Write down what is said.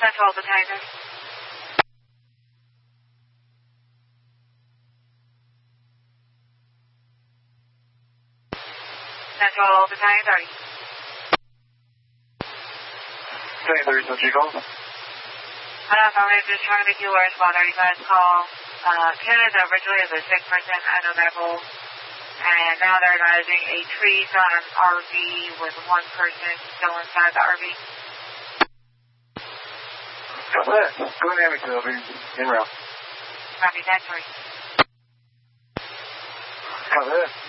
Central Advertiser. Central Advertiser. Hey, there's no G-call. I'm just trying to make you aware of about 35's call. Canada originally is a sick person at a level, and now they're advising a tree fell on an RV with one person still inside the RV. Go ahead, Amy, it'll be en route. Copy that, sorry. Go ahead.